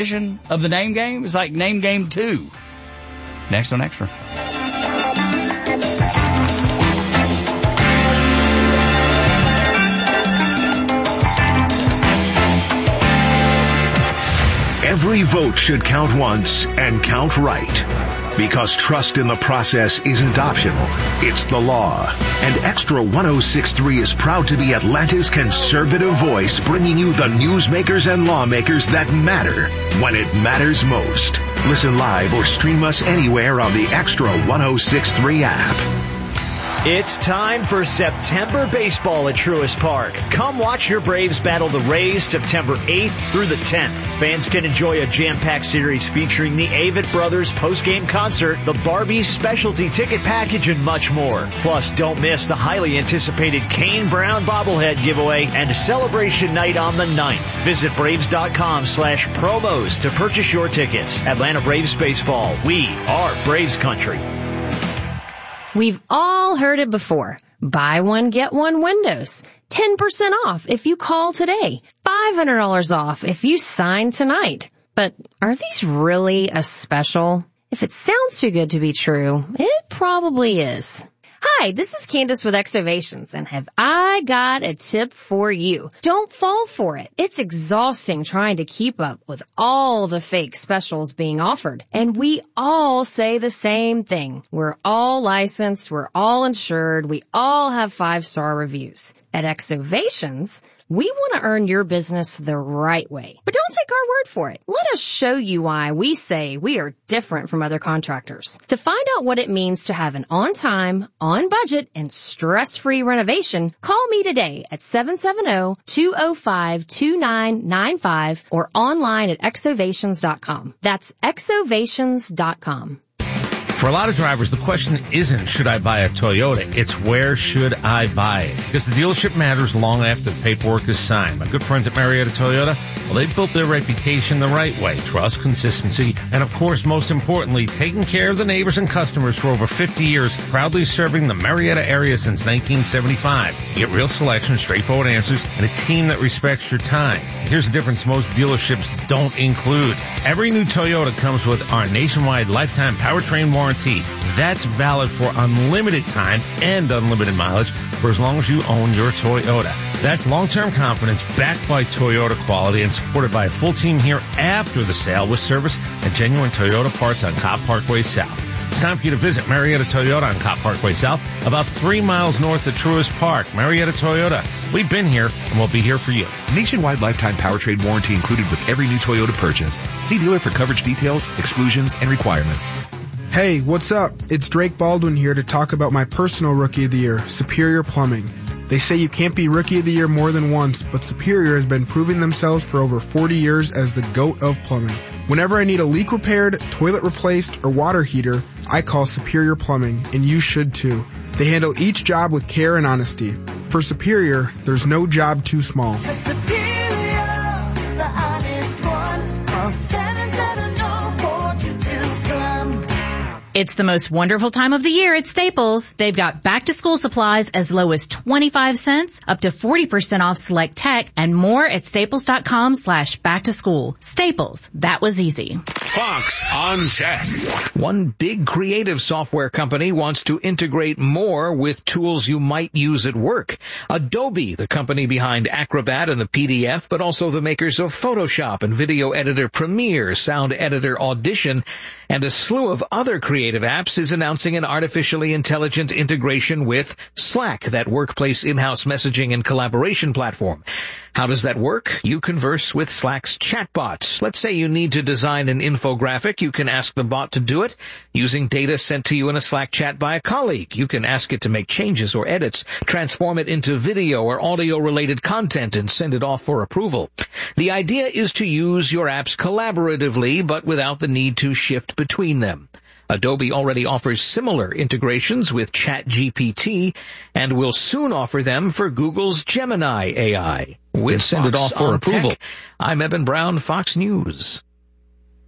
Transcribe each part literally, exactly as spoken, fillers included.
of the name game. It's like Name Game two. Next on Extra. Every vote should count once and count right. Because trust in the process isn't optional, it's the law. And Extra one oh six point three is proud to be Atlanta's conservative voice, bringing you the newsmakers and lawmakers that matter when it matters most. Listen live or stream us anywhere on the Extra one oh six point three app. It's time for September baseball at Truist Park. Come watch your Braves battle the Rays September eighth through the tenth. Fans can enjoy a jam-packed series featuring the Avett Brothers post-game concert, the Barbie specialty ticket package, and much more. Plus, don't miss the highly anticipated Kane Brown bobblehead giveaway and celebration night on the ninth. Visit Braves.com slash promos to purchase your tickets. Atlanta Braves baseball. We are Braves country. We've all heard it before. Buy one, get one Windows. ten percent off if you call today. five hundred dollars off if you sign tonight. But are these really a special? If it sounds too good to be true, it probably is. Hi, this is Candace with Exovations, and have I got a tip for you. Don't fall for it. It's exhausting trying to keep up with all the fake specials being offered. And we all say the same thing. We're all licensed, we're all insured, we all have five-star reviews. At Exovations, we want to earn your business the right way. But don't take our word for it. Let us show you why we say we are different from other contractors. To find out what it means to have an on-time, on-budget, and stress-free renovation, call me today at seven seven zero, two zero five, two nine nine five or online at exovations dot com. That's exovations dot com. For a lot of drivers, the question isn't, should I buy a Toyota? It's, where should I buy it? Because the dealership matters long after the paperwork is signed. My good friends at Marietta Toyota, well, they've built their reputation the right way. Trust, consistency, and of course, most importantly, taking care of the neighbors and customers for over fifty years, proudly serving the Marietta area since nineteen seventy-five. You get real selection, straightforward answers, and a team that respects your time. Here's the difference most dealerships don't include. Every new Toyota comes with our nationwide lifetime powertrain warranty. That's valid for unlimited time and unlimited mileage for as long as you own your Toyota. That's long-term confidence backed by Toyota quality and supported by a full team here after the sale with service and genuine Toyota parts on Cobb Parkway South. It's time for you to visit Marietta Toyota on Cobb Parkway South, about three miles north of Truist Park. Marietta Toyota. We've been here, and we'll be here for you. Nationwide lifetime powertrain warranty included with every new Toyota purchase. See dealer for coverage details, exclusions, and requirements. Hey, what's up? It's Drake Baldwin here to talk about my personal Rookie of the Year, Superior Plumbing. They say you can't be Rookie of the Year more than once, but Superior has been proving themselves for over forty years as the GOAT of plumbing. Whenever I need a leak repaired, toilet replaced, or water heater, I call Superior Plumbing, and you should too. They handle each job with care and honesty. For Superior, there's no job too small. For Superior, the honest one, call seven seven zero, four two two, plum. It's the most wonderful time of the year at Staples. They've got back-to-school supplies as low as twenty-five cents, up to forty percent off select tech, and more at staples.com slash back-to-school. Staples. That was easy. Fox on Tech. One big creative software company wants to integrate more with tools you might use at work. Adobe, the company behind Acrobat and the P D F, but also the makers of Photoshop and video editor Premiere, sound editor Audition, and a slew of other creative apps, is announcing an artificially intelligent integration with Slack, that workplace in-house messaging and collaboration platform. How does that work? You converse with Slack's chatbots. Let's say you need to design an infographic. You can ask the bot to do it using data sent to you in a Slack chat by a colleague. You can ask it to make changes or edits, transform it into video or audio-related content, and send it off for approval. The idea is to use your apps collaboratively, but without the need to shift between them. Adobe already offers similar integrations with ChatGPT and will soon offer them for Google's Gemini A I. With Send It Off for Approval, I'm Eben Brown, Fox News.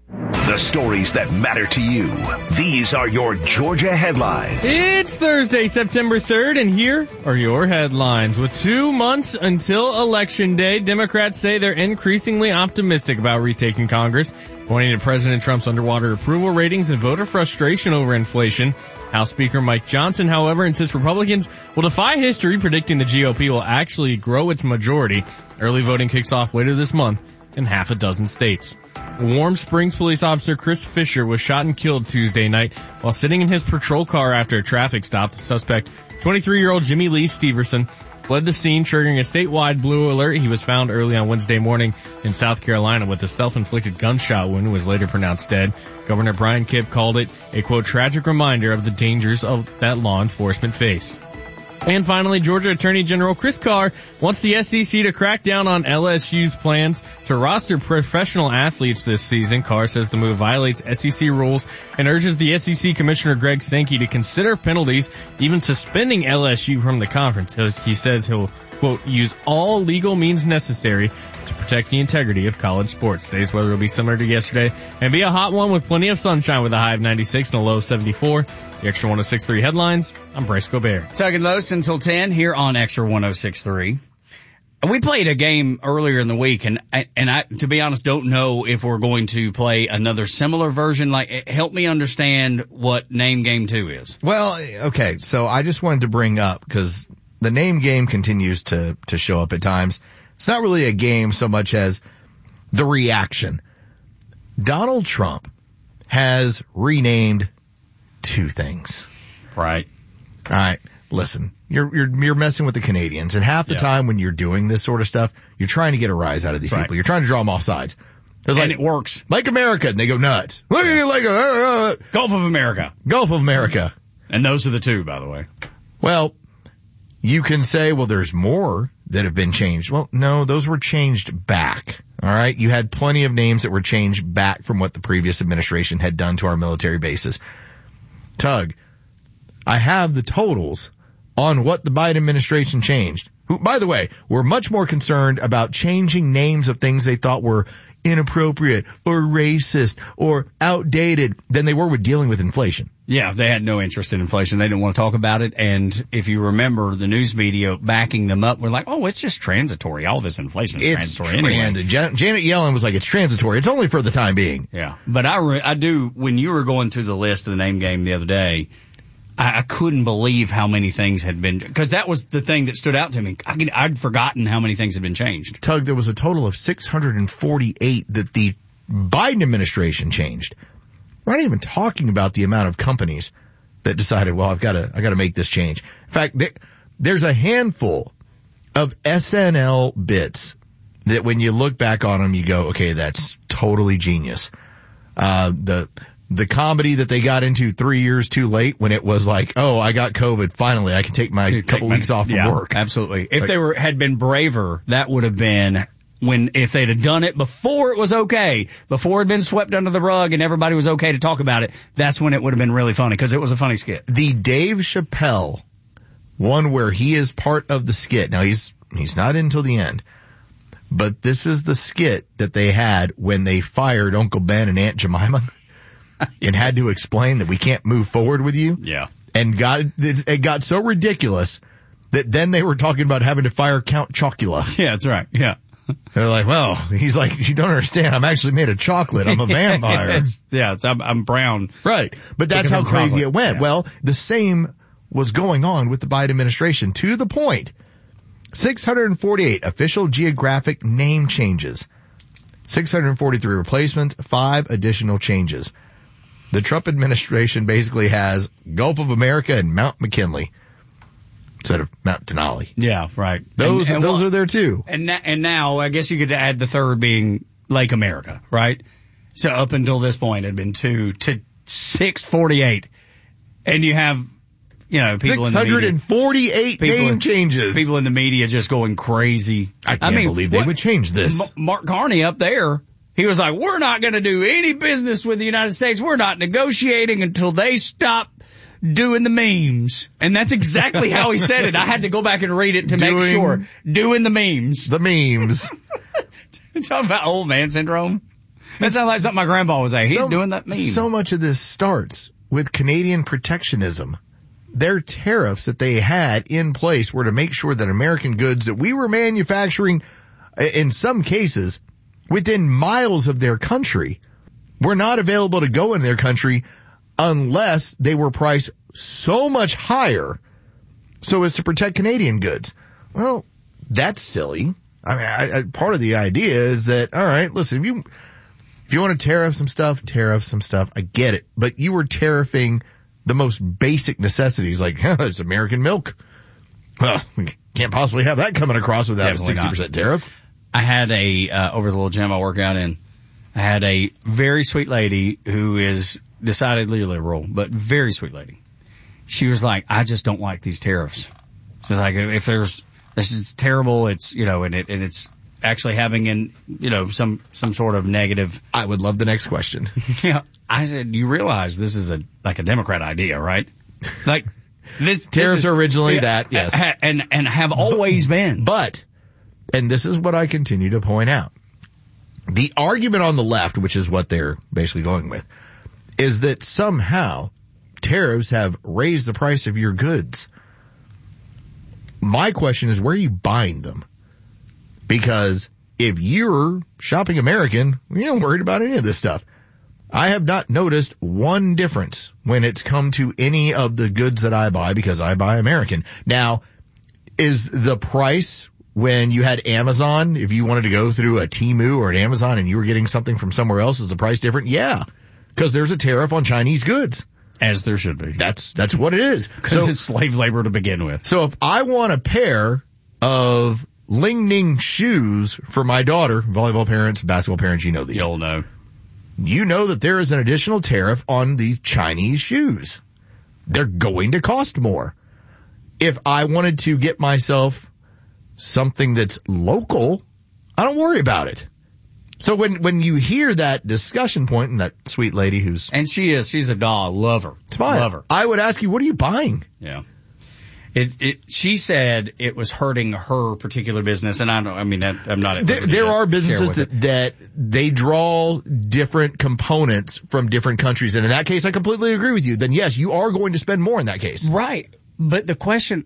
The stories that matter to you. These are your Georgia headlines. It's Thursday, September third, and here are your headlines. With two months until Election Day, Democrats say they're increasingly optimistic about retaking Congress, pointing to President Trump's underwater approval ratings and voter frustration over inflation. House Speaker Mike Johnson, however, insists Republicans will defy history, predicting the G O P will actually grow its majority. Early voting kicks off later this month in half a dozen states. Warm Springs police officer Chris Fisher was shot and killed Tuesday night while sitting in his patrol car after a traffic stop. The suspect, twenty-three-year-old Jimmy Lee Steverson, fled the scene, triggering a statewide blue alert. He was found early on Wednesday morning in South Carolina with a self-inflicted gunshot wound and was later pronounced dead. Governor Brian Kemp called it a, quote, tragic reminder of the dangers of that law enforcement face. And finally, Georgia Attorney General Chris Carr wants the S E C to crack down on L S U's plans to roster professional athletes this season. Carr says the move violates S E C rules and urges the S E C Commissioner Greg Sankey to consider penalties, even suspending L S U from the conference. He says he'll, quote, use all legal means necessary to protect the integrity of college sports. Today's weather will be similar to yesterday and be a hot one with plenty of sunshine with a high of ninety-six and a low of seventy-four. The Extra one oh six point three headlines. I'm Bryce Gobert. Tugging Los until ten here on Extra one oh six point three. We played a game earlier in the week, and I, and I, to be honest, don't know if we're going to play another similar version. Like, help me understand what Name Game two is. Well, okay, so I just wanted to bring up, because the name game continues to, to show up at times. It's not really a game so much as the reaction. Donald Trump has renamed two things. Right. All right. Listen, you're, you're, you're messing with the Canadians, and half the yeah. time when you're doing this sort of stuff, you're trying to get a rise out of these right. people. You're trying to draw them off sides. And like, it works. Like America, and they go nuts. Look at you like a, uh, uh, Gulf of America. Gulf of America. And those are the two, by the way. Well, you can say, well, there's more that have been changed. Well, no, those were changed back. All right. You had plenty of names that were changed back from what the previous administration had done to our military bases. Tug, I have the totals on what the Biden administration changed. Who, by the way, were much more concerned about changing names of things they thought were inappropriate or racist or outdated than they were with dealing with inflation. Yeah, they had no interest in inflation. They didn't want to talk about it. And if you remember, the news media backing them up were like, oh, it's just transitory. All this inflation is it's transitory trans- anyway. Jan- Janet Yellen was like, it's transitory. It's only for the time being. Yeah. But I, re- I do, when you were going through the list of the name game the other day, I, I couldn't believe how many things had been, because that was the thing that stood out to me. I, I'd forgotten how many things had been changed. Tug, there was a total of six hundred forty-eight that the Biden administration changed. We're not even talking about the amount of companies that decided, well, I've got to, I got to make this change. In fact, there, there's a handful of S N L bits that when you look back on them, you go, okay, that's totally genius. Uh, the, the comedy that they got into three years too late when it was like, oh, I got COVID. Finally, I can take my take couple my, weeks off yeah, from work. Absolutely. If like, they were, had been braver, that would have been when, if they'd have done it before it was okay, before it had been swept under the rug and everybody was okay to talk about it, that's when it would have been really funny, because it was a funny skit. The Dave Chappelle one where he is part of the skit. Now he's, he's not in till the end, but this is the skit that they had when they fired Uncle Ben and Aunt Jemima and had to explain that we can't move forward with you. Yeah. And got, it got so ridiculous that then they were talking about having to fire Count Chocula. Yeah, that's right. Yeah. They're like, well, he's like, you don't understand. I'm actually made of chocolate. I'm a vampire. it's, yeah, it's, I'm, I'm brown. Right. But that's how crazy chocolate. It went. Yeah. Well, the same was going on with the Biden administration to the point. six hundred forty-eight official geographic name changes. six hundred forty-three replacements, five additional changes. The Trump administration basically has Gulf of America and Mount McKinley instead of Mount Denali. Yeah, right. Those and, and those well, are there too. And na- and now I guess you could add the third being Lake America, right? So up until this point it had been two to six forty-eight, and you have you know people six hundred forty-eight in the media, name people, changes. People in the media just going crazy. I can't I mean, believe they what, would change this. M- Mark Carney up there. He was like, we're not going to do any business with the United States. We're not negotiating until they stop doing the memes. And that's exactly how he said it. I had to go back and read it to doing, make sure. Doing the memes. The memes. Talking about old man syndrome. That sounds like something my grandpa was saying. He's so, doing that meme. So much of this starts with Canadian protectionism. Their tariffs that they had in place were to make sure that American goods that we were manufacturing, in some cases, within miles of their country, were not available to go in their country unless they were priced so much higher so as to protect Canadian goods. Well, that's silly. I mean, I, I, part of the idea is that, all right, listen, if you, if you want to tariff some stuff, tariff some stuff. I get it. But you were tariffing the most basic necessities, like, huh, it's American milk. Well, we can't possibly have that coming across without Definitely a sixty percent not. Tariff. I had a, uh, over the little gym I work out in, I had a very sweet lady who is decidedly liberal, but very sweet lady. She was like, I just don't like these tariffs. She was like, if there's, this is terrible, it's, you know, and it, and it's actually having an, you know, some, some sort of negative. I would love the next question. Yeah. I said, you realize this is a, like a Democrat idea, right? Like, this. Tariffs this is, are originally yeah, that, yes. And, and have always but, been. But, and this is what I continue to point out. The argument on the left, which is what they're basically going with, is that somehow tariffs have raised the price of your goods. My question is, where are you buying them? Because if you're shopping American, you aren't worried about any of this stuff. I have not noticed one difference when it's come to any of the goods that I buy because I buy American. Now, is the price when you had Amazon, if you wanted to go through a Temu or an Amazon and you were getting something from somewhere else, is the price different? Yeah, because there's a tariff on Chinese goods. As there should be. That's, that's what it is. Because so, it's slave labor to begin with. So if I want a pair of Ling Ning shoes for my daughter, volleyball parents, basketball parents, you know these. You'll know. You know that there is an additional tariff on these Chinese shoes. They're going to cost more. If I wanted to get myself something that's local, I don't worry about it. So when, when you hear that discussion point and that sweet lady who's... And she is, she's a doll. Love her. It's fine. Love her. I would ask you, what are you buying? Yeah. It, it, she said it was hurting her particular business, and I don't, I mean, that, I'm not at There, there are businesses that, that they draw different components from different countries, and in that case, I completely agree with you. Then yes, you are going to spend more in that case. Right. But the question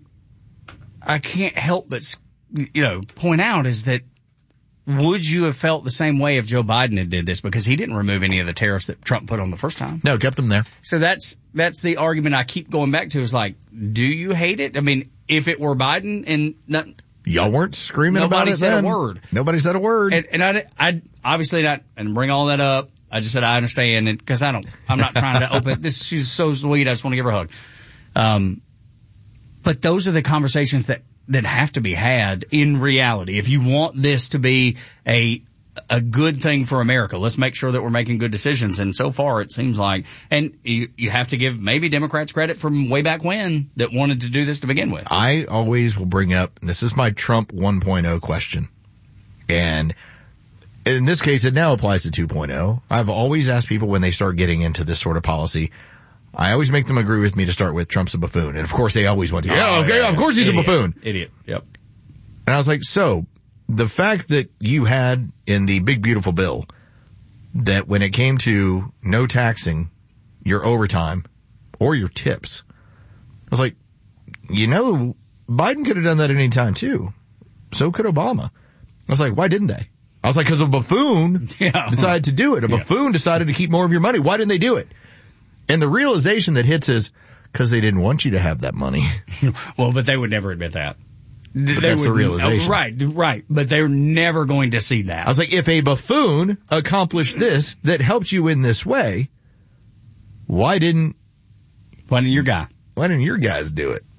I can't help but, you know, point out is that would you have felt the same way if Joe Biden had did this? Because he didn't remove any of the tariffs that Trump put on the first time. No, kept them there. So that's, that's the argument I keep going back to is like, do you hate it? I mean, if it were Biden and nothing. Y'all weren't screaming about it then. Nobody said a word. Nobody said a word. And, and I, I obviously not, and bring all that up. I just said I understand it because I don't, I'm not trying to open this. She's so sweet. I just want to give her a hug. Um, but those are the conversations that, that have to be had in reality. If you want this to be a a good thing for America, let's make sure that we're making good decisions. And so far, it seems like, and you, you have to give maybe Democrats credit from way back when that wanted to do this to begin with. I always will bring up, and this is my Trump one point oh question. And in this case, it now applies to two point oh. I've always asked people when they start getting into this sort of policy, I always make them agree with me to start with Trump's a buffoon. And of course they always want to, yeah, oh, okay, yeah, of course he's idiot, a buffoon. Idiot, yep. And I was like, so the fact that you had in the big beautiful bill that when it came to no taxing your overtime or your tips, I was like, you know, Biden could have done that at any time too. So could Obama. I was like, why didn't they? I was like, because a buffoon yeah. decided to do it. A buffoon yeah. decided to keep more of your money. Why didn't they do it? And the realization that hits is because they didn't want you to have that money. Well, but they would never admit that. But they that's would, the realization. Oh, right, right. But they're never going to see that. I was like, if a buffoon accomplished this that helped you in this way, why didn't... Why didn't your guy? Why didn't your guys do it?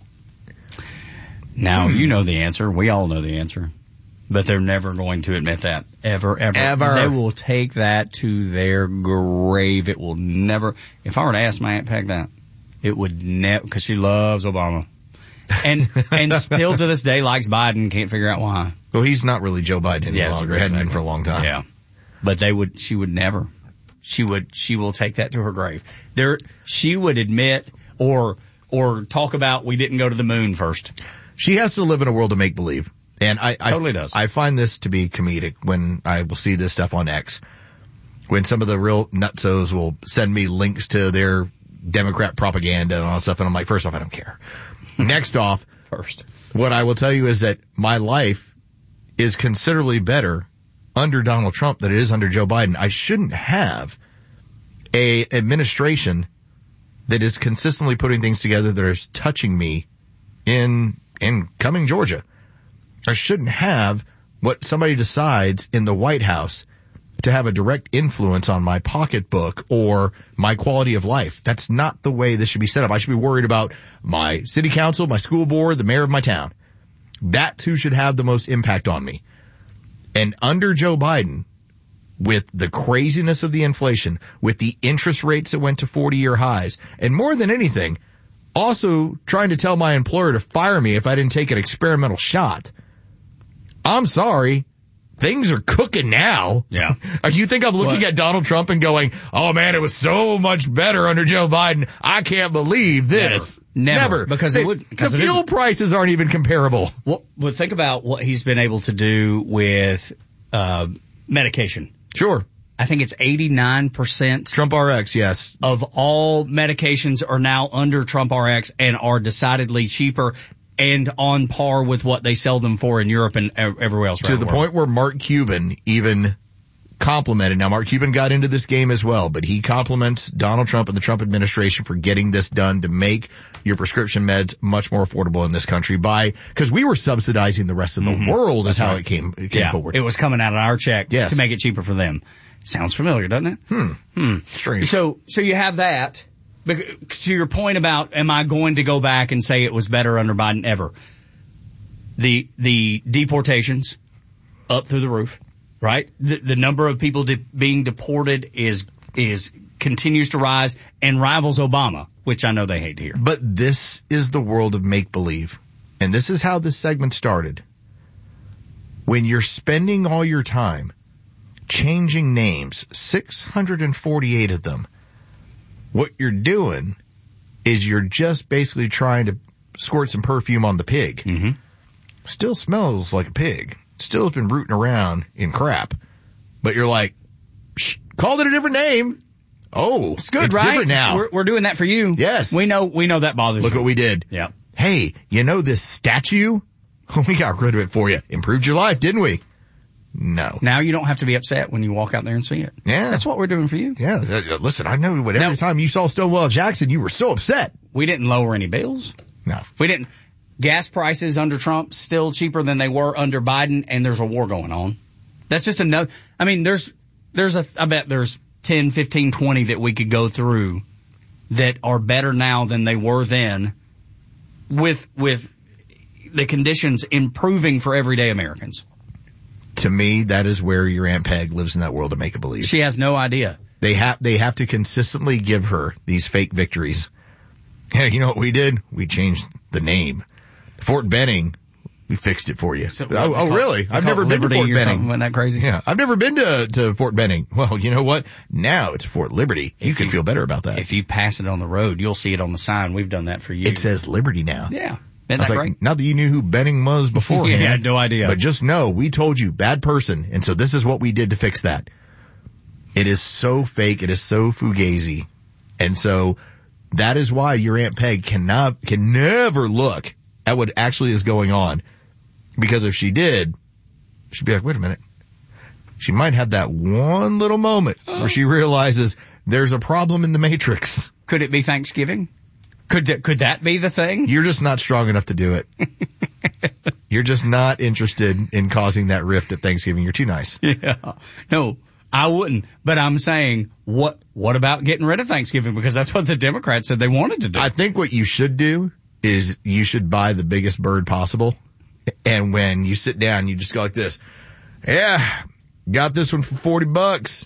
Now, hmm. you know the answer. We all know the answer. But they're never going to admit that. Ever, ever. Ever. They will take that to their grave. It will never, if I were to ask my Aunt Peg that, it would never, because she loves Obama. And, and still to this day likes Biden, can't figure out why. Well, he's not really Joe Biden any yeah, longer. Hadn't been for a long time. Yeah. But they would, she would never. She would, she will take that to her grave. There, she would admit or, or talk about we didn't go to the moon first. She has to live in a world of make-believe. And I, I, totally does. I find this to be comedic when I will see this stuff on X. when some of the real nutsos will send me links to their Democrat propaganda and all that stuff, and I'm like, first off, I don't care. Next off, first, what I will tell you is that my life is considerably better under Donald Trump than it is under Joe Biden. I shouldn't have a administration that is consistently putting things together that is touching me in in Cumming, Georgia. I shouldn't have what somebody decides in the White House to have a direct influence on my pocketbook or my quality of life. That's not the way this should be set up. I should be worried about my city council, my school board, the mayor of my town. That's who should have the most impact on me. And under Joe Biden, with the craziness of the inflation, with the interest rates that went to forty-year highs, and more than anything, also trying to tell my employer to fire me if I didn't take an experimental shot. I'm sorry. Things are cooking now. Yeah. You think I'm looking what? at Donald Trump and going, oh man, it was so much better under Joe Biden. I can't believe this. Never. Never. Because they, it would, because the it fuel isn't. prices aren't even comparable. Well, well, think about what he's been able to do with, uh, medication. Sure. I think it's eighty-nine percent. Trump R X, yes. Of all medications are now under Trump R X and are decidedly cheaper and on par with what they sell them for in Europe and everywhere else. To the, the point where Mark Cuban even complimented. Now, Mark Cuban got into this game as well, but he compliments Donald Trump and the Trump administration for getting this done to make your prescription meds much more affordable in this country by, because we were subsidizing the rest of the mm-hmm. world That's is how right. it came, it came yeah, forward. It was coming out of our check yes. to make it cheaper for them. Sounds familiar, doesn't it? Hmm. Hmm. Strange. So, so you have that. To your point about, am I going to go back and say it was better under Biden ever? The, the deportations up through the roof, right? The, the number of people de- being deported is, is, continues to rise and rivals Obama, which I know they hate to hear. But this is the world of make-believe. And this is how this segment started. When you're spending all your time changing names, six hundred forty-eight of them, what you're doing is you're just basically trying to squirt some perfume on the pig. Mm-hmm. Still smells like a pig. Still has been rooting around in crap. But you're like, shh, called it a different name. Oh, it's good, it's right? different now. We're, we're doing that for you. Yes. We know, we know that bothers Look you. what we did. Yeah. Hey, you know this statue? We got rid of it for you. Improved your life, didn't we? No. Now you don't have to be upset when you walk out there and see it. Yeah. That's what we're doing for you. Yeah. Listen, I know what every now, time you saw Stonewall Jackson, you were so upset. We didn't lower any bills. No. We didn't. Gas prices under Trump still cheaper than they were under Biden, and there's a war going on. That's just another, I mean, there's, there's a, I bet there's ten, fifteen, twenty that we could go through that are better now than they were then with, with the conditions improving for everyday Americans. To me, that is where your Aunt Peg lives in that world of make-a-believe. She has no idea. They have, they have to consistently give her these fake victories. Hey, you know what we did? We changed the name. Fort Benning, we fixed it for you. So, oh, oh really? I've never been to Fort Benning. Wasn't that crazy? Yeah. I've never been to, to Fort Benning. Well, you know what? Now it's Fort Liberty. You can feel better about that. If you pass it on the road, you'll see it on the sign. We've done that for you. It says Liberty now. Yeah. I Isn't was that like, great? not that you knew who Benning was before. Yeah, I had no idea. But just know, we told you, bad person. And so this is what we did to fix that. It is so fake. It is so fugazi. And so that is why your Aunt Peg cannot, can never look at what actually is going on. Because if she did, she'd be like, wait a minute. She might have that one little moment where she realizes there's a problem in the matrix. Could it be Thanksgiving? Could that, could that be the thing? You're just not strong enough to do it. You're just not interested in causing that rift at Thanksgiving. You're too nice. Yeah. No, I wouldn't. But I'm saying, what, what about getting rid of Thanksgiving? Because that's what the Democrats said they wanted to do. I think what you should do is you should buy the biggest bird possible. And when you sit down, you just go like this. Yeah, got this one for forty bucks.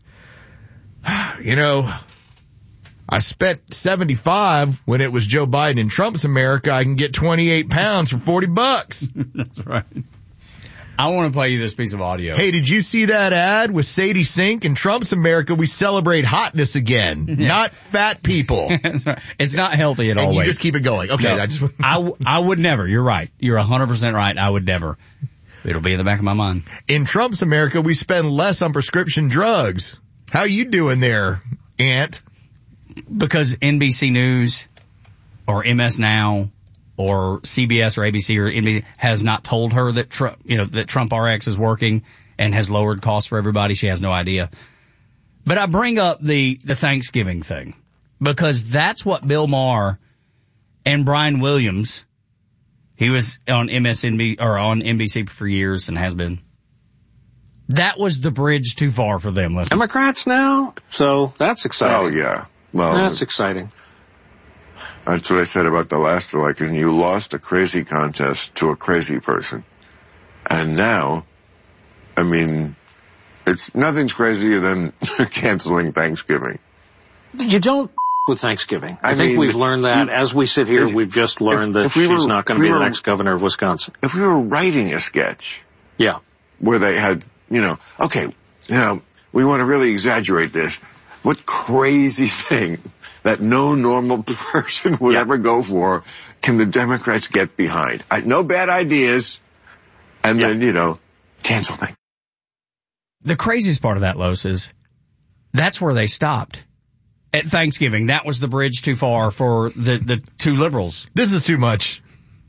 You know, I spent seventy-five when it was Joe Biden and Trump's America. I can get twenty-eight pounds for forty bucks. That's right. I want to play you this piece of audio. Hey, did you see that ad with Sadie Sink? In Trump's America, we celebrate hotness again, yeah. Not fat people. That's right. It's not healthy at all. And you ways. just keep it going. Okay. No, I just, I, w- I would never. You're right. You're one hundred percent right. I would never. It'll be in the back of my mind. In Trump's America, we spend less on prescription drugs. How you doing there, Ant? Because N B C News or M S Now or C B S or A B C or N B C has not told her that Trump, you know, that Trump R X is working and has lowered costs for everybody. She has no idea. But I bring up the, the Thanksgiving thing because that's what Bill Maher and Brian Williams, he was on M S N B C or on N B C for years and has been. That was the bridge too far for them. Listen. Democrats now, so that's exciting. Oh yeah, well that's exciting. That's what I said about the last election. You lost a crazy contest to a crazy person, and now, I mean, it's nothing's crazier than canceling Thanksgiving. You don't with Thanksgiving. I, I think mean, we've learned that you, as we sit here. If, we've just learned if, that if we she's were, not going to we be were, the next governor of Wisconsin. If we were writing a sketch, yeah, where they had, you know, okay, you know, we want to really exaggerate this. What crazy thing that no normal person would yeah. ever go for can the Democrats get behind? I, no bad ideas, and yeah. then, you know, cancel things. The craziest part of that, Los, is that's where they stopped. At Thanksgiving, that was the bridge too far for the, the two liberals. This is too much.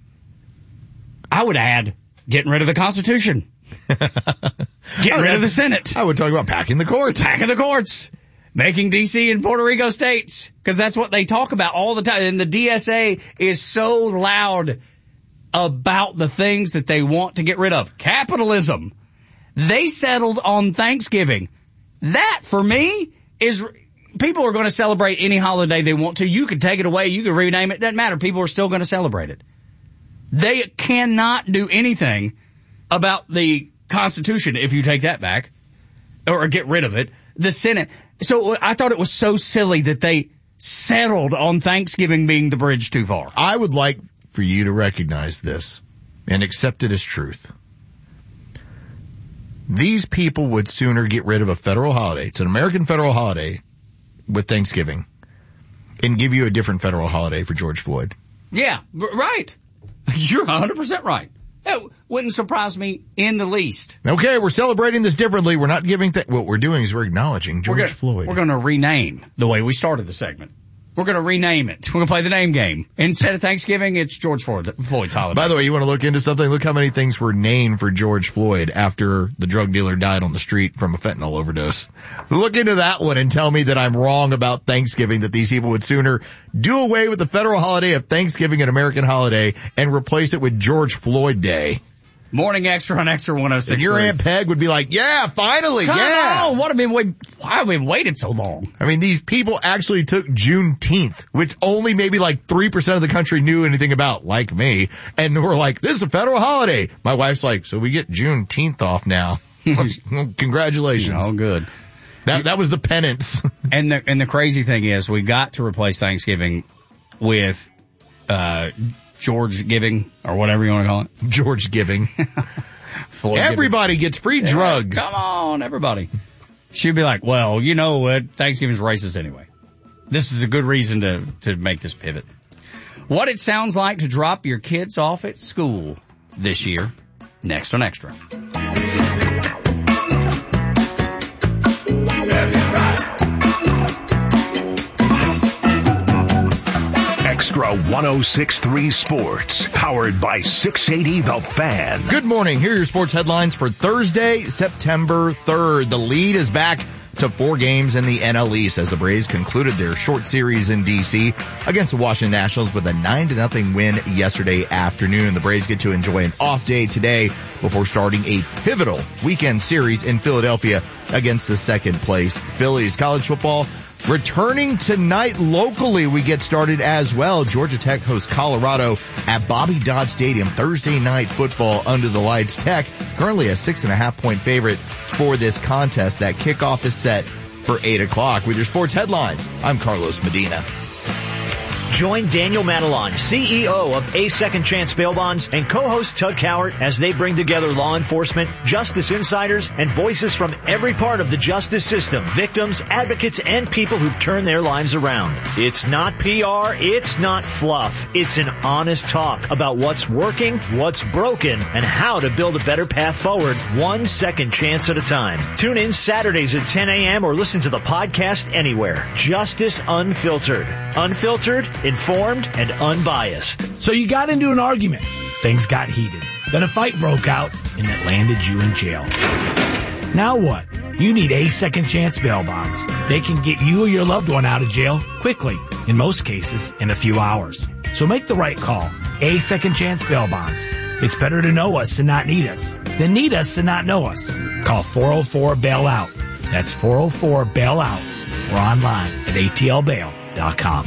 I would add getting rid of the Constitution. Getting rid of the Senate. I would talk about packing the courts. Packing the courts. Making D C and Puerto Rico states. Because that's what they talk about all the time. And the D S A is so loud about the things that they want to get rid of. Capitalism. They settled on Thanksgiving. That, for me, is... People are going to celebrate any holiday they want to. You can take it away. You can rename it. Doesn't matter. People are still going to celebrate it. They cannot do anything about the Constitution if you take that back or get rid of it. The Senate. So I thought it was so silly that they settled on Thanksgiving being the bridge too far. I would like for you to recognize this and accept it as truth. These people would sooner get rid of a federal holiday. It's an American federal holiday with Thanksgiving and give you a different federal holiday for George Floyd. Yeah, right. You're one hundred percent right. It wouldn't surprise me in the least. Okay, we're celebrating this differently. We're not giving th- what we're doing is we're acknowledging George we're gonna, Floyd. We're going to rename the way we started the segment. We're going to rename it. We're going to play the name game. Instead of Thanksgiving, it's George Floyd, Floyd's holiday. By the way, you want to look into something? Look how many things were named for George Floyd after the drug dealer died on the street from a fentanyl overdose. Look into that one and tell me that I'm wrong about Thanksgiving, that these people would sooner do away with the federal holiday of Thanksgiving, an American holiday, and replace it with George Floyd Day. Morning Extra on Extra one oh six. And your Aunt Peg would be like, yeah, finally, Come yeah. on, what have been wait, why have we waited so long? I mean, these people actually took Juneteenth, which only maybe like three percent of the country knew anything about, like me, and were like, this is a federal holiday. My wife's like, so we get Juneteenth off now. Congratulations. Oh, good. That that was the penance. And the and the crazy thing is, we got to replace Thanksgiving with uh George Giving, or whatever you want to call it. George Giving. Everybody giving. gets free drugs. Yeah, come on, everybody. She'd be like, well, you know what? Thanksgiving's racist anyway. This is a good reason to, to make this pivot. What it sounds like to drop your kids off at school this year. Next on Extra. Extra one oh six point three Sports, powered by six eighty The Fan. Good morning. Here are your sports headlines for Thursday, September third. The lead is back to four games in the N L East as the Braves concluded their short series in D C against the Washington Nationals with a nine to nothing win yesterday afternoon. The Braves get to enjoy an off day today before starting a pivotal weekend series in Philadelphia against the second place Phillies. College football returning tonight locally, we get started as well. Georgia Tech hosts Colorado at Bobby Dodd Stadium. Thursday night football under the lights. Tech currently a six and a half point favorite for this contest. That kickoff is set for eight o'clock. With your sports headlines, I'm Carlos Medina. Join Daniel Madelon, C E O of A Second Chance Bail Bonds, and co-host Tug Cowart as they bring together law enforcement, justice insiders, and voices from every part of the justice system, victims, advocates, and people who've turned their lives around. It's not P R, it's not fluff. It's an honest talk about what's working, what's broken, and how to build a better path forward, one second chance at a time. Tune in Saturdays at ten a.m. or listen to the podcast anywhere. Justice Unfiltered. Unfiltered, informed, and unbiased. So you got into an argument. Things got heated. Then a fight broke out, and it landed you in jail. Now what? You need A Second Chance Bail Bonds. They can get you or your loved one out of jail quickly, in most cases, in a few hours. So make the right call. A Second Chance Bail Bonds. It's better to know us and not need us than need us and not know us. Call four oh four bail out. That's four oh four bail out. Or online at A T L bail dot com.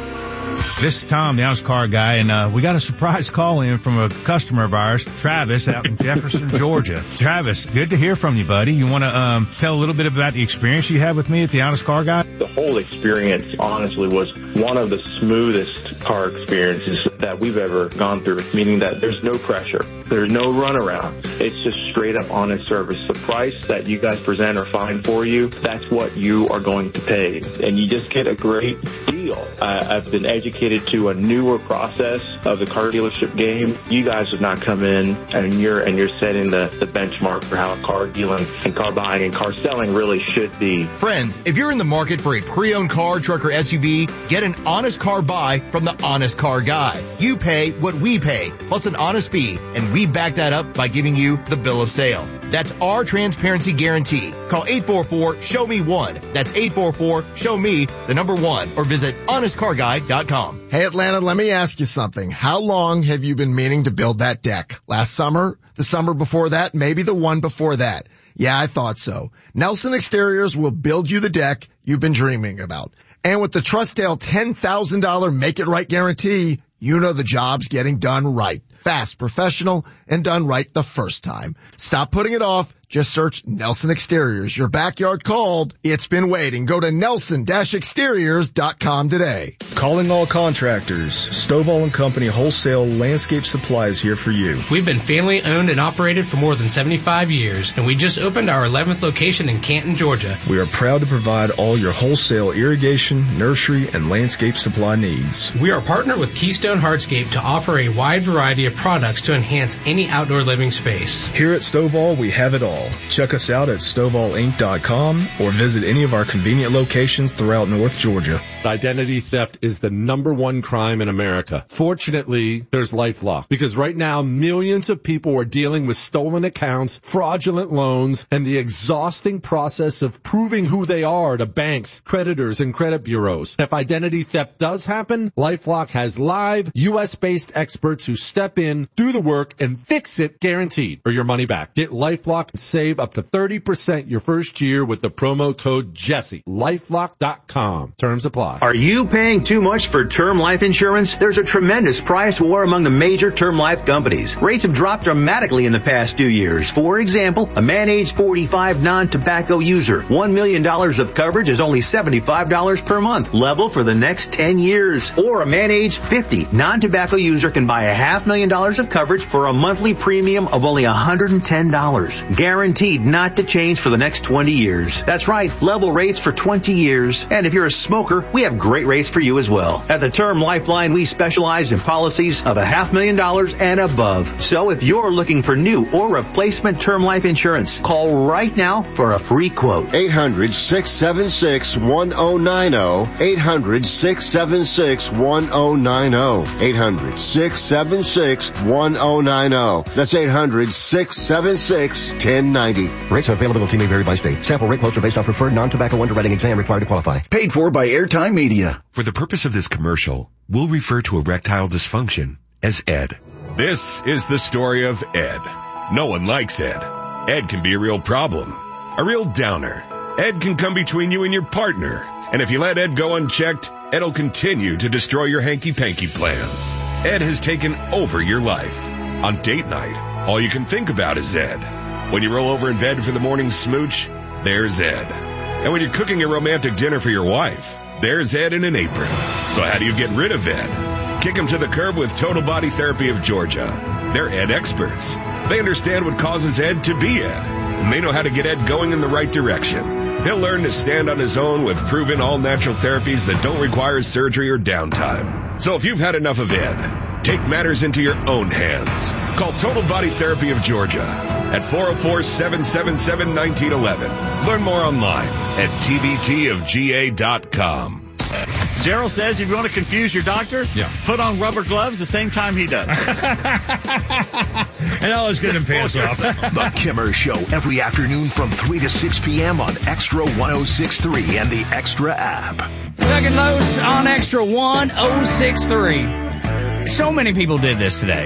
This is Tom, the Honest Car Guy, and uh, we got a surprise call in from a customer of ours, Travis, out in Jefferson, Georgia. Travis, good to hear from you, buddy. You want to um, tell a little bit about the experience you had with me at the Honest Car Guy? The whole experience, honestly, was one of the smoothest car experiences that we've ever gone through, meaning that there's no pressure. There's no runaround. It's just straight up honest service. The price that you guys present or find for you, that's what you are going to pay. And you just get a great deal. Uh, I've been educated to a newer process of the car dealership game. You guys have not come in and you're and you're setting the, the benchmark for how car dealing and car buying and car selling really should be. Friends, if you're in the market for a pre-owned car, truck, or S U V, get an honest car buy from the Honest Car Guy. You pay what we pay, plus an honest fee, and we back that up by giving you the bill of sale. That's our transparency guarantee. Call eight four four, show me one. That's eight four four, show me the number one, or visit honest car guy dot com. Hey Atlanta, let me ask you something. How long have you been meaning to build that deck? Last summer? The summer before that? Maybe the one before that? Yeah, I thought so. Nelson Exteriors will build you the deck you've been dreaming about. And with the Trustdale ten thousand dollars Make It Right guarantee, you know the job's getting done right. Fast, professional, and done right the first time. Stop putting it off. Just search Nelson Exteriors. Your backyard called. It's been waiting. Go to nelson dash exteriors dot com today. Calling all contractors. Stovall and Company Wholesale Landscape Supplies here for you. We've been family owned and operated for more than seventy-five years, and we just opened our eleventh location in Canton, Georgia. We are proud to provide all your wholesale irrigation, nursery, and landscape supply needs. We are partnered with Keystone Hardscape to offer a wide variety of products to enhance any outdoor living space. Here at Stovall, we have it all. Check us out at stovall inc dot com or visit any of our convenient locations throughout North Georgia. Identity theft is the number one crime in America. Fortunately, there's LifeLock, because right now millions of people are dealing with stolen accounts, fraudulent loans, and the exhausting process of proving who they are to banks, creditors, and credit bureaus. If identity theft does happen, LifeLock has live U S-based experts who step in, do the work, and fix it guaranteed, or your money back. Get LifeLock and save up to thirty percent your first year with the promo code Jesse. LifeLock dot com. Terms apply. Are you paying too much for term life insurance? There's a tremendous price war among the major term life companies. Rates have dropped dramatically in the past two years. For example, a man age forty-five non-tobacco user, one million dollars of coverage is only seventy-five dollars per month, level for the next ten years. Or a man age fifty non-tobacco user can buy a half million dollars of coverage for a monthly premium of only one hundred ten dollars. Guaranteed not to change for the next twenty years. That's right, level rates for twenty years. And if you're a smoker, we have great rates for you as well. At the Term Lifeline, we specialize in policies of a half million dollars and above. So if you're looking for new or replacement term life insurance, call right now for a free quote. eight hundred, six seven six, one oh nine oh. eight hundred, six seven six, one oh nine oh. eight hundred, six seven six, one oh nine oh. That's eight hundred, six seven six, one oh nine oh. Rates are available and may vary by state. Sample rate quotes are based on preferred non-tobacco underwriting exam required to qualify. Paid for by Airtime Media. For the purpose of this commercial, we'll refer to erectile dysfunction as Ed. This is the story of Ed. No one likes Ed. Ed can be a real problem, a real downer. Ed can come between you and your partner. And if you let Ed go unchecked, Ed'll continue to destroy your hanky-panky plans. Ed has taken over your life. On date night, all you can think about is Ed. When you roll over in bed for the morning smooch, there's Ed. And when you're cooking a romantic dinner for your wife, there's Ed in an apron. So how do you get rid of Ed? Kick him to the curb with Total Body Therapy of Georgia. They're Ed experts. They understand what causes Ed to be Ed, and they know how to get Ed going in the right direction. He'll learn to stand on his own with proven all-natural therapies that don't require surgery or downtime. So if you've had enough of Ed, take matters into your own hands. Call Total Body Therapy of Georgia at four oh four, seven seven seven, one nine one one. Learn more online at T B T of G A dot com. Daryl says if you want to confuse your doctor, yeah. put on rubber gloves the same time he does. And always get him pants off. The Kimmer Show every afternoon from three to six p.m. on Extra one oh six point three and the Extra app. Tuck and Los on Extra one oh six point three. So many people did this today.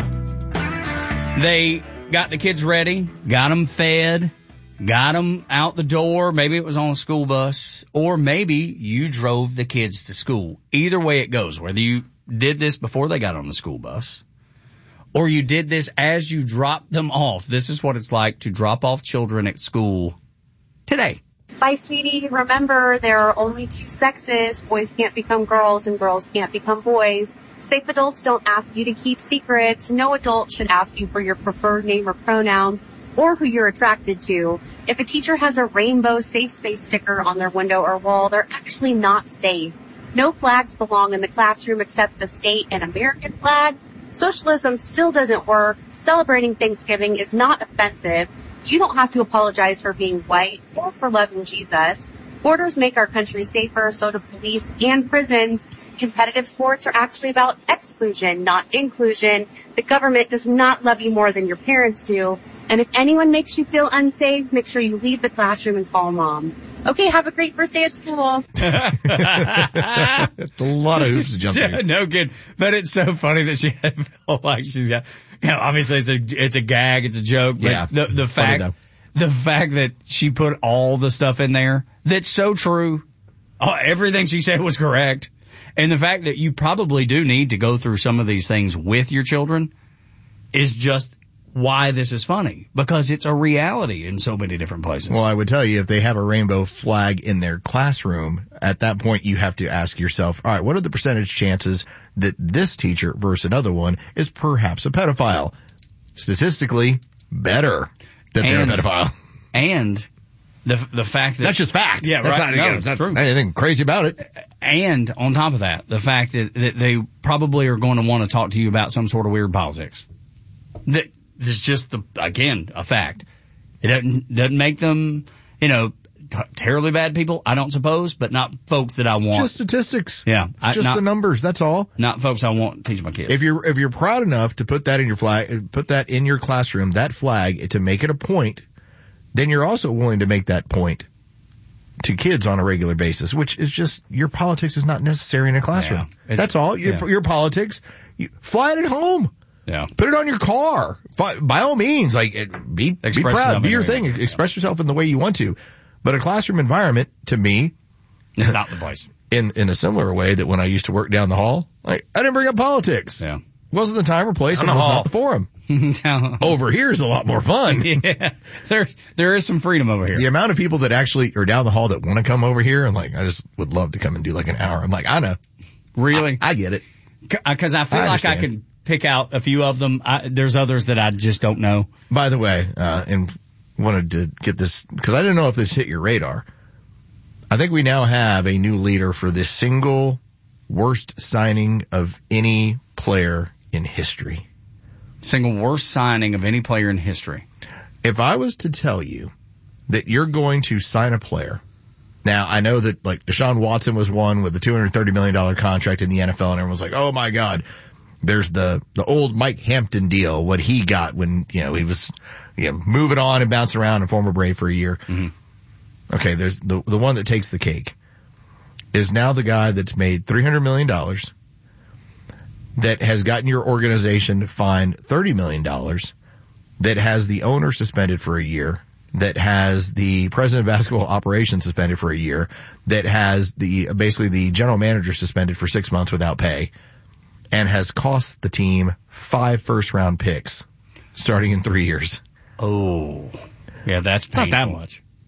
They got the kids ready, got them fed, got them out the door. Maybe it was on a school bus, or maybe you drove the kids to school. Either way it goes, whether you did this before they got on the school bus, or you did this as you dropped them off. This is what it's like to drop off children at school today. Bye, sweetie. Remember, there are only two sexes. Boys can't become girls and girls can't become boys. Safe adults don't ask you to keep secrets. No adult should ask you for your preferred name or pronouns or who you're attracted to. If a teacher has a rainbow safe space sticker on their window or wall, they're actually not safe. No flags belong in the classroom except the state and American flag. Socialism still doesn't work. Celebrating Thanksgiving is not offensive. You don't have to apologize for being white or for loving Jesus. Borders make our country safer, so do police and prisons. Competitive sports are actually about exclusion, not inclusion. The government does not love you more than your parents do. And if anyone makes you feel unsafe, make sure you leave the classroom and call mom. Okay, have a great first day at school. That's a lot of hoops to jump Yeah, through. no good. But it's so funny that she felt like she's got, you know, obviously it's a, it's a gag, it's a joke. But Yeah, the, the funny fact, the fact that she put all the stuff in there that's so true. Uh, everything she said was correct. And the fact that you probably do need to go through some of these things with your children is just why this is funny, because it's a reality in so many different places. Well, I would tell you, if they have a rainbow flag in their classroom, at that point you have to ask yourself, all right, what are the percentage chances that this teacher versus another one is perhaps a pedophile? Statistically, better that they're a And- pedophile. And the the fact that That's just fact. Yeah, That's right. not, No, it's it's not true. anything crazy about it. And on top of that, the fact that, that they probably are going to want to talk to you about some sort of weird politics. That is just, the, again, a fact. It doesn't, doesn't make them, you know, t- terribly bad people, I don't suppose, but not folks that I want. Just statistics. Yeah. It's I, just not, the numbers. That's all. Not folks I want to teach my kids. If you're, if you're proud enough to put that in your flag, put that in your classroom, that flag, to make it a point, then you're also willing to make that point to kids on a regular basis, which is just, your politics is not necessary in a classroom. Yeah, That's all. Your, yeah. your politics, you, fly it at home. Yeah. Put it on your car. By, by all means, like, it- be, be Express proud, yourself be in your a thing, way. express yourself in the way you want to. But a classroom environment, to me, It's not the place. in, in a similar way that when I used to work down the hall, like, I didn't bring up politics. Yeah. Wasn't the time or place, Down and it the was hall. not the forum. Down- Over here is a lot more fun. Yeah. There's, there is some freedom over here. The amount of people that actually are down the hall that want to come over here, and like, I just would love to come and do like an hour. I'm like, I know. Really? I, I get it. Because I feel I like I understand. can pick out a few of them. I, there's others that I just don't know. By the way, uh, and wanted to get this, because I didn't know if this hit your radar. I think we now have a new leader for the single worst signing of any player in history. Single worst signing of any player in history. If I was to tell you that you're going to sign a player, now I know that like Deshaun Watson was one with a two hundred thirty million dollars contract in the N F L, and everyone's like, oh my God. There's the, the old Mike Hampton deal, what he got when, you know, he was, you know, moving on and bouncing around and former Brave for a year. Mm-hmm. Okay, there's the, the one that takes the cake is now the guy that's made three hundred million dollars, that has gotten your organization fined thirty million dollars, that has the owner suspended for a year, that has the president of basketball operations suspended for a year, that has the, basically the general manager suspended for six months without pay, and has cost the team five first round picks starting in three years. Oh, yeah, that's It's not that painful. much.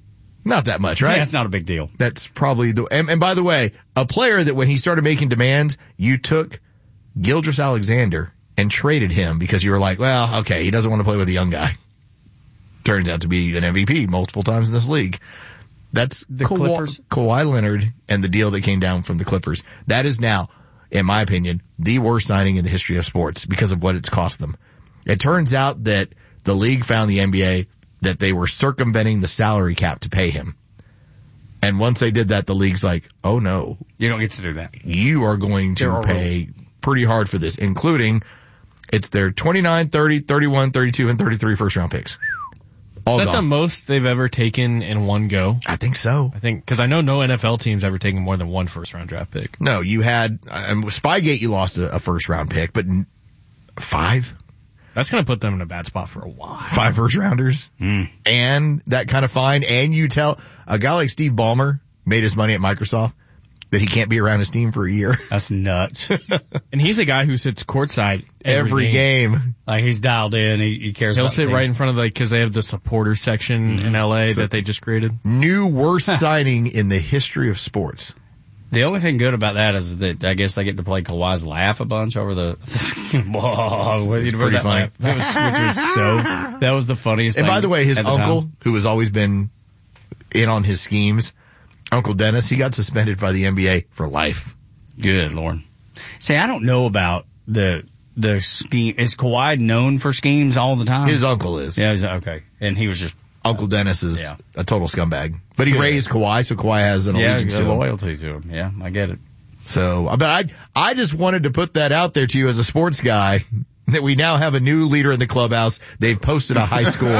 Not that much, right? Yeah, it's not a big deal. That's probably the, and, and by the way, a player that when he started making demands, you took Gildress Alexander and traded him because you were like, well, okay, he doesn't want to play with a young guy. Turns out to be an M V P multiple times in this league. That's the Kawhi, Clippers. Kawhi Leonard and the deal that came down from the Clippers. That is now, in my opinion, the worst signing in the history of sports because of what it's cost them. It turns out that the league found the N B A that they were circumventing the salary cap to pay him. And once they did that, the league's like, oh no. You don't get to do that. You are going to pay pretty hard for this, including it's their twenty-nine, thirty, thirty-one, thirty-two, and thirty-three first round picks. All Is that gone. the most they've ever taken in one go? I think so. I think, cause I know no N F L team's ever taken more than one first round draft pick. No, you had, um, Spygate you lost a, a first round pick, but n- five? That's going to put them in a bad spot for a while. Five first rounders. Mm. And that kind of fine. And you tell a guy like Steve Ballmer made his money at Microsoft that he can't be around his team for a year. That's nuts. And he's a guy who sits courtside every, Every game. game. Like he's dialed in. He, he cares He'll about sit the team. right in front of like, cause they have the supporter section Mm-hmm. in L A So- that they just created. New worst signing in the history of sports. The only thing good about that is that I guess they get to play Kawhi's laugh a bunch over the. Whoa, It's you pretty that funny. laugh? That was, which was so. That was the funniest. And thing by the way, his at the uncle, time. who has always been in on his schemes, Uncle Dennis, he got suspended by the N B A for life. Good Lord. See, I don't know about the the scheme. Is Kawhi known for schemes all the time? His uncle is. Yeah, he's, okay. And he was just Uncle Dennis is Yeah. a total scumbag. But he Good. raised Kawhi, so Kawhi has an yeah, allegiance a to him. loyalty to him. Yeah, I get it. So, but I, I just wanted to put that out there to you as a sports guy that we now have a new leader in the clubhouse. They've posted a high score.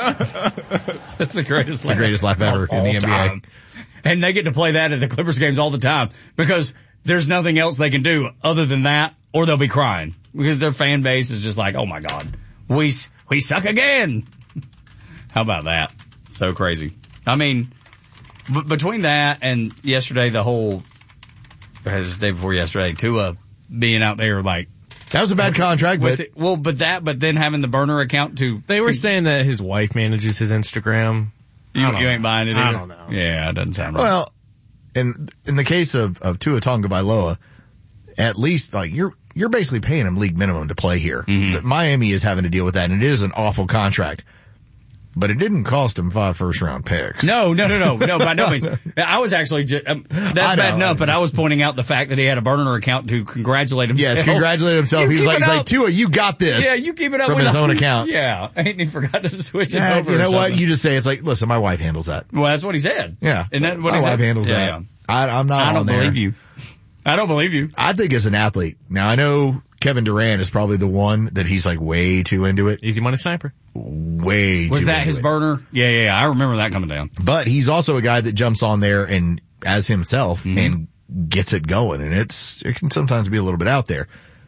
That's the greatest. It's the greatest laugh ever in the N B A. time. And they get to play that at the Clippers games all the time because there's nothing else they can do other than that, or they'll be crying because their fan base is just like, oh my God, we, we suck again. How about that? So crazy. I mean, b- between that and yesterday, the whole, it was the day before yesterday, Tua being out there like, that was a bad contract, with but it, well, but that, but then having the burner account to, They were saying that his wife manages his Instagram. you, I don't you ain't know. buying it I either? don't know. Yeah, it doesn't sound right. well, in, in the case of, of Tua Tagovailoa, at least like you're, you're basically paying him league minimum to play here. Mhm. Miami is having to deal with that, and it is an awful contract. But it didn't cost him five first round picks. No, no, no, no, no, by no means. I was actually just, um, that's I know, bad enough, I'm but just- I was pointing out the fact that he had a burner account to congratulate himself. Yes, congratulate himself. You He was keep like, it he's like, up. Tua, you got this. Yeah, you keep it up from with his a- own account. Yeah, ain't he forgot to switch Yeah, it over. you know or what? something. You just say it's like, listen, my wife handles that. Well, that's what he said. Yeah, Isn't that what my he wife said? handles Yeah, that. yeah. I, I'm not. I don't on there. believe you. I don't believe you. I think as an athlete, now I know Kevin Durant is probably the one that he's like way too into it. Easy money sniper. Way Was too that into his it. burner? Yeah, yeah, yeah. I remember that coming down. But he's also a guy that jumps on there and as himself Mhm. and gets it going, and it's it can sometimes be a little bit out there.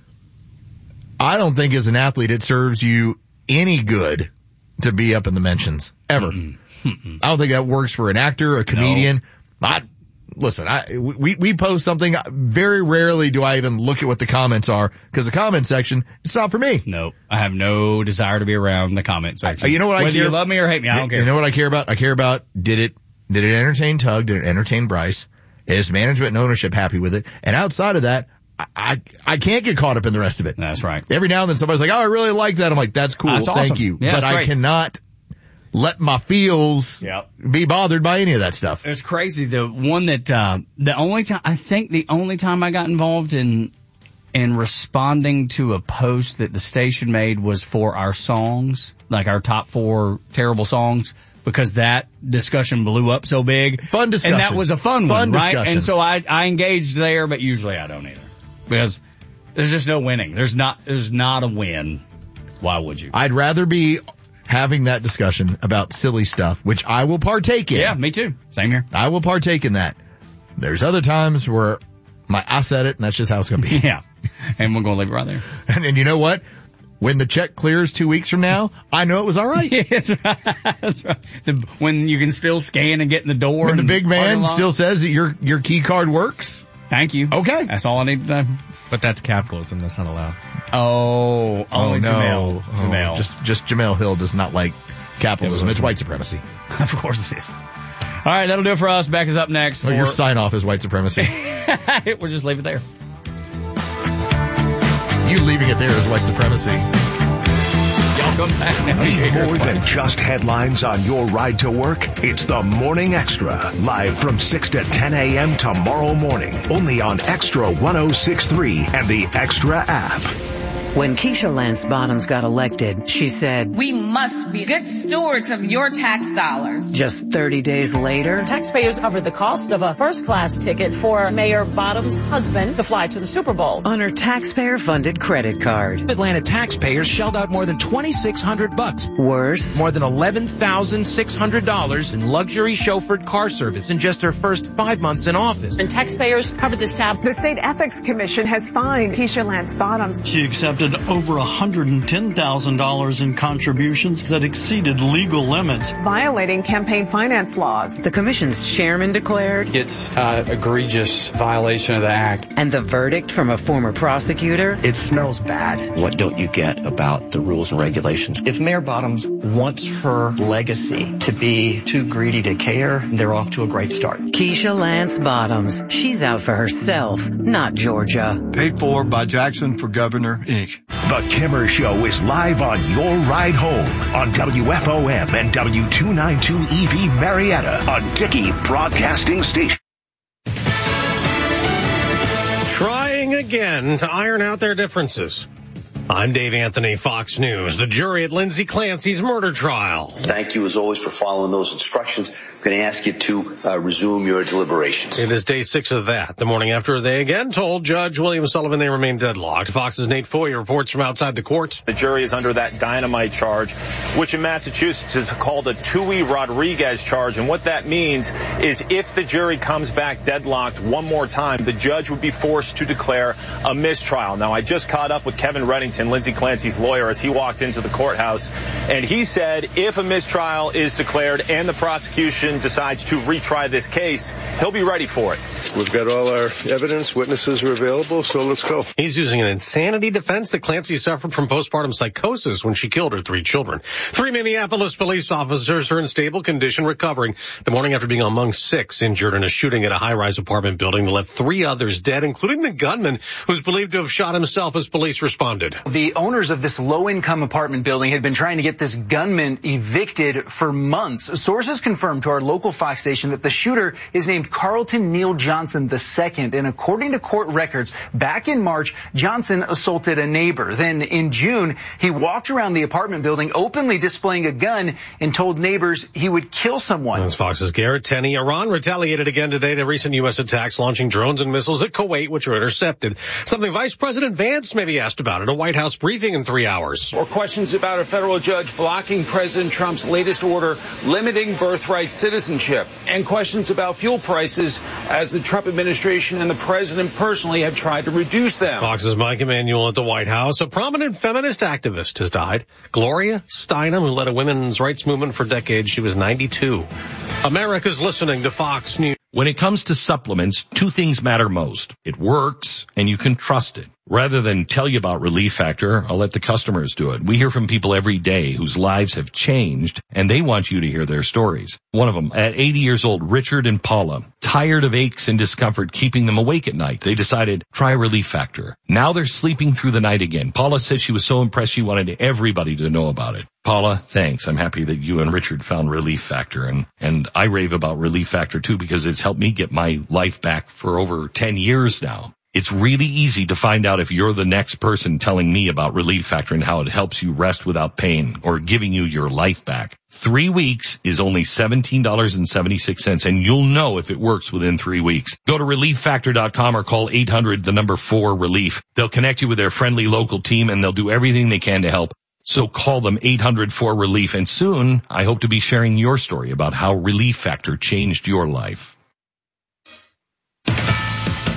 I don't think as an athlete it serves you any good to be up in the mentions ever. Mm-mm. I don't think that works for an actor, a comedian. I listen. I we we post something. Very rarely do I even look at what the comments are because the comment section it's not for me. No, I have no desire to be around the comment section. Uh, you know what I Whether care- you love me or hate me, I don't care. You know what I care about? I care about did it did it entertain Tug? Did it entertain Bryce? Is management and ownership happy with it? And outside of that, I I, I can't get caught up in the rest of it. That's right. Every now and then somebody's like, "Oh, I really like that." I'm like, "That's cool, That's thank awesome. you," Yeah, but that's I great. cannot let my feels Yep. be bothered by any of that stuff. It's crazy. The one that, uh, the only time, I think the only time I got involved in, in responding to a post that the station made was for our songs, like our top four terrible songs, because that discussion blew up so big. Fun discussion. And that was a fun, Fun one, right? discussion. And so I, I engaged there, but usually I don't either. Because there's just no winning. There's not, there's not a win. Why would you? I'd rather be having that discussion about silly stuff, which I will partake in. Yeah, me too. Same here. I will partake in that. There's other times where my I said it and that's just how it's going to be. Yeah. And we're going to leave it right there. And, and you know what? When the check clears two weeks from now, I know it was all right. Yeah, that's right. That's right. The, when you can still scan and get in the door. When the and big man parking lot. still says that your your key card works. Thank you. Okay. That's all I need to know. But that's capitalism. That's not allowed. Oh, only oh, no. Jamel. Oh, Jamel. just just Jamel Hill does not like capitalism. It's white supremacy. Of course it is. All right, that'll do it for us. Beck is up next. Oh, for... your sign off is white supremacy. We'll just leave it there. You leaving it there is white supremacy. Y'all come back now. Need more than just headlines on your ride to work? It's the Morning Extra, live from six to ten a.m. tomorrow morning, only on Extra one oh six point three and the Extra app. When Keisha Lance Bottoms got elected, she said, "We must be good stewards of your tax dollars." Just thirty days later, taxpayers covered the cost of a first-class ticket for Mayor Bottoms' husband to fly to the Super Bowl on her taxpayer-funded credit card. Atlanta taxpayers shelled out more than twenty-six hundred bucks. Worse, more than eleven thousand six hundred dollars in luxury chauffeured car service in just her first five months in office. And taxpayers covered this tab. The State Ethics Commission has fined Keisha Lance Bottoms. She accepted over one hundred ten thousand dollars in contributions that exceeded legal limits, violating campaign finance laws. The commission's chairman declared it's an egregious violation of the act. And the verdict from a former prosecutor? It smells bad. What don't you get about the rules and regulations? If Mayor Bottoms wants her legacy to be too greedy to care, they're off to a great start. Keisha Lance Bottoms. She's out for herself, not Georgia. Paid for by Jackson for Governor, Incorporated. The Kimmer Show is live on your ride home on W F O M and W two ninety-two E V Marietta on Dickey Broadcasting Station. Trying again to iron out their differences. I'm Dave Anthony, Fox News. The jury at Lindsay Clancy's murder trial. Thank you, as always, for following those instructions. I'm going to ask you to uh, resume your deliberations. It is day six of that. The morning after they again told Judge William Sullivan they remain deadlocked. Fox's Nate Foy reports from outside the court. The jury is under that dynamite charge, which in Massachusetts is called a Tui Rodriguez charge. And what that means is if the jury comes back deadlocked one more time, the judge would be forced to declare a mistrial. Now, I just caught up with Kevin Reddington, Lindsay Clancy's lawyer, as he walked into the courthouse. And he said if a mistrial is declared and the prosecution decides to retry this case, he'll be ready for it. We've got all our evidence, witnesses are available, so let's go. He's using an insanity defense that Clancy suffered from postpartum psychosis when she killed her three children. Three Minneapolis police officers are in stable condition recovering the morning after being among six injured in a shooting at a high-rise apartment building that left three others dead, including the gunman who's believed to have shot himself as police responded. The owners of this low-income apartment building had been trying to get this gunman evicted for months. Sources confirmed to our local Fox station that the shooter is named Carlton Neal Johnson the second, and according to court records, back in March, Johnson assaulted a neighbor. Then in June, he walked around the apartment building openly displaying a gun and told neighbors he would kill someone. That's Fox's Garrett Tenney. Iran retaliated again today to recent U S attacks, launching drones and missiles at Kuwait, which were intercepted. Something Vice President Vance may be asked about at a White House briefing in three hours. Or questions about a federal judge blocking President Trump's latest order limiting birthright citizenship, and questions about fuel prices as the Trump administration and the president personally have tried to reduce them. Fox's Mike Emanuel at the White House. A prominent feminist activist has died. Gloria Steinem, who led a women's rights movement for decades. She was ninety-two. America's listening to Fox News. When it comes to supplements, two things matter most. It works and you can trust it. Rather than tell you about Relief Factor, I'll let the customers do it. We hear from people every day whose lives have changed, and they want you to hear their stories. One of them, at eighty years old, Richard and Paula, tired of aches and discomfort keeping them awake at night. They decided, try Relief Factor. Now they're sleeping through the night again. Paula said she was so impressed she wanted everybody to know about it. Paula, thanks. I'm happy that you and Richard found Relief Factor, and, and I rave about Relief Factor too because it's helped me get my life back for over ten years now. It's really easy to find out if you're the next person telling me about Relief Factor and how it helps you rest without pain or giving you your life back. Three weeks is only seventeen dollars and seventy-six cents, and you'll know if it works within three weeks. Go to relief factor dot com or call eight hundred, the number four, relief. They'll connect you with their friendly local team, and they'll do everything they can to help. So call them eight hundred four relief, and soon I hope to be sharing your story about how Relief Factor changed your life.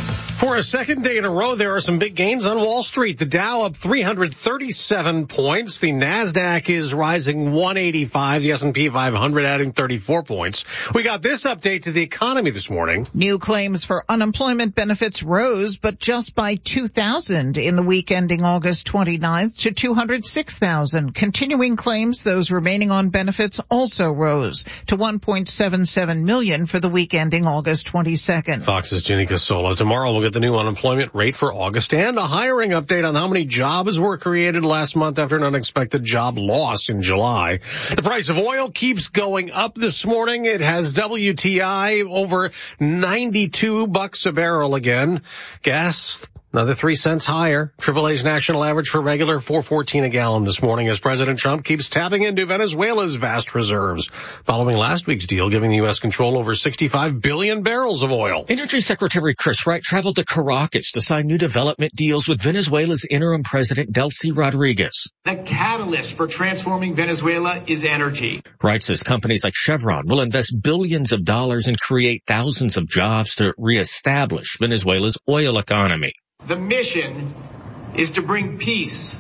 For a second day in a row, there are some big gains on Wall Street. The Dow up three hundred thirty-seven points. The NASDAQ is rising one eighty-five. The S and P five hundred adding thirty-four points. We got this update to the economy this morning. New claims for unemployment benefits rose, but just by two thousand in the week ending August twenty-ninth to two hundred six thousand. Continuing claims, those remaining on benefits, also rose to one point seven seven million for the week ending August twenty-second. Fox's Ginny Casola. Tomorrow we'll get the new unemployment rate for August and a hiring update on how many jobs were created last month after an unexpected job loss in July. The price of oil keeps going up this morning. It has W T I over ninety-two bucks a barrel again. Gas, another three cents higher. Triple A's national average for regular four fourteen a gallon this morning as President Trump keeps tapping into Venezuela's vast reserves, following last week's deal giving the U S control over sixty-five billion barrels of oil. Energy Secretary Chris Wright traveled to Caracas to sign new development deals with Venezuela's interim president Delcy Rodriguez. The catalyst for transforming Venezuela is energy. Wright says companies like Chevron will invest billions of dollars and create thousands of jobs to reestablish Venezuela's oil economy. The mission is to bring peace,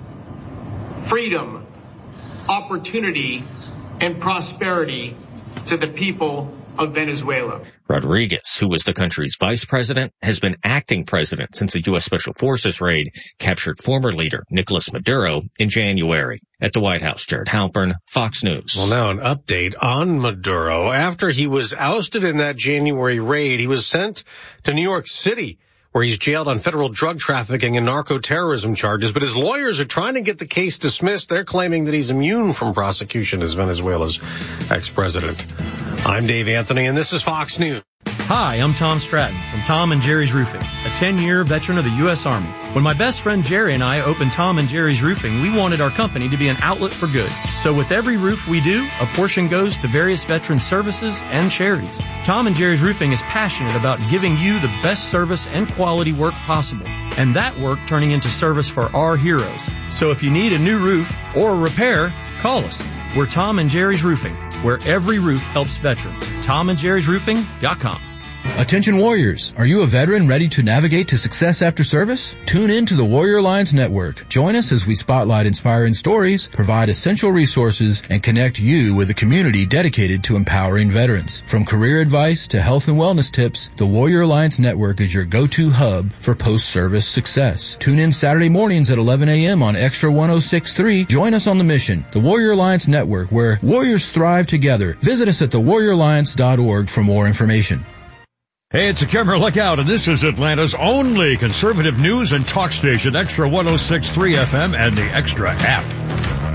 freedom, opportunity, and prosperity to the people of Venezuela. Rodriguez, who was the country's vice president, has been acting president since the U S Special Forces raid captured former leader Nicolas Maduro in January. At the White House, Jared Halpern, Fox News. Well, now an update on Maduro. After he was ousted in that January raid, he was sent to New York City, where he's jailed on federal drug trafficking and narco-terrorism charges. But his lawyers are trying to get the case dismissed. They're claiming that he's immune from prosecution as Venezuela's ex-president. I'm Dave Anthony, and this is Fox News. Hi, I'm Tom Stratton from Tom and Jerry's Roofing, a ten-year veteran of the U S Army. When my best friend Jerry and I opened Tom and Jerry's Roofing, we wanted our company to be an outlet for good. So with every roof we do, a portion goes to various veteran services and charities. Tom and Jerry's Roofing is passionate about giving you the best service and quality work possible, and that work turning into service for our heroes. So if you need a new roof or a repair, call us. We're Tom and Jerry's Roofing, where every roof helps veterans. tom and jerry's roofing dot com. Attention warriors, are you a veteran ready to navigate to success after service? Tune in to the Warrior Alliance Network. Join us as we spotlight inspiring stories, provide essential resources, and connect you with a community dedicated to empowering veterans. From career advice to health and wellness tips, the Warrior Alliance Network is your go-to hub for post-service success. Tune in Saturday mornings at eleven a.m. on Extra one oh six point three. Join us on the mission, the Warrior Alliance Network, where warriors thrive together. Visit us at the warrior alliance dot org for more information. Hey, it's a camera lookout, and this is Atlanta's only conservative news and talk station, Extra one oh six point three F M and the Extra app.